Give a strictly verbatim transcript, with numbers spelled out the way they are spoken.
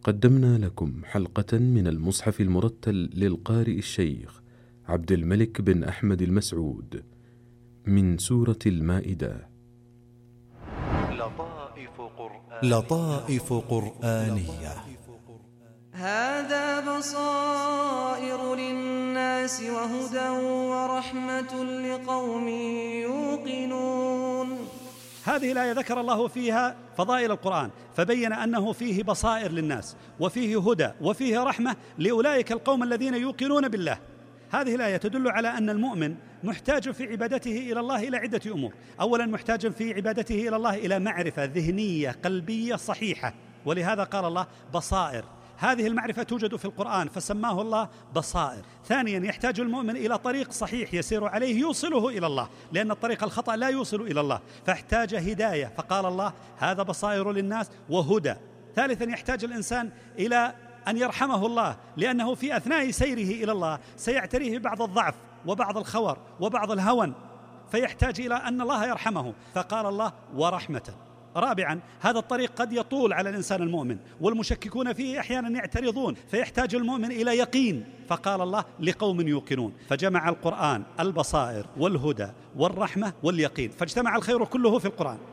قدمنا لكم حلقة من المصحف المرتل للقارئ الشيخ عبد الملك بن أحمد المسعود من سورة المائدة. لطائف قرآنية, لطائف قرآنية. هذا بصائر للناس وهدى ورحمة لقوم يوقنون. هذه الآية ذكر الله فيها فضائل القرآن، فبين أنه فيه بصائر للناس وفيه هدى وفيه رحمة لأولئك القوم الذين يوقنون بالله. هذه الآية تدل على أن المؤمن محتاج في عبادته إلى الله إلى عدة أمور. أولا، محتاج في عبادته إلى الله إلى معرفة ذهنية قلبية صحيحة، ولهذا قال الله بصائر. هذه المعرفة توجد في القرآن فسماه الله بصائر. ثانيا، يحتاج المؤمن إلى طريق صحيح يسير عليه يوصله إلى الله، لأن الطريق الخطأ لا يوصل إلى الله، فاحتاج هداية، فقال الله هذا بصائر للناس وهدى. ثالثا، يحتاج الإنسان إلى أن يرحمه الله، لأنه في أثناء سيره إلى الله سيعتريه بعض الضعف وبعض الخور وبعض الهون، فيحتاج إلى أن الله يرحمه، فقال الله ورحمة. رابعا، هذا الطريق قد يطول على الإنسان المؤمن، والمشككون فيه أحيانا يعترضون، فيحتاج المؤمن إلى يقين، فقال الله لقوم يوقنون. فجمع القرآن البصائر والهدى والرحمة واليقين، فاجتمع الخير كله في القرآن.